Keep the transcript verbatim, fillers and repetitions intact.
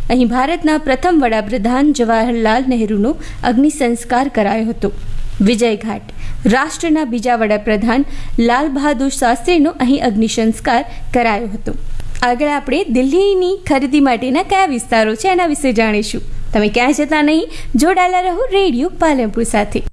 અહીં ભારતના પ્રથમ વડાપ્રધાન જવાહરલાલ નહેરુનો અગ્નિ સંસ્કાર કરાયો હતો. વિજય ઘાટ રાષ્ટ્રના બીજા વડાપ્રધાન લાલ બહાદુર શાસ્ત્રીનો અહીં અગ્નિ સંસ્કાર કરાયો હતો. આગળ આપણે દિલ્હીની ખરીદી માટેના કયા વિસ્તારો છે એના વિશે જાણીશું. તમે ક્યાં જતા નહીં, જોડાયેલા રહો રેડિયો પાલનપુર સાથે.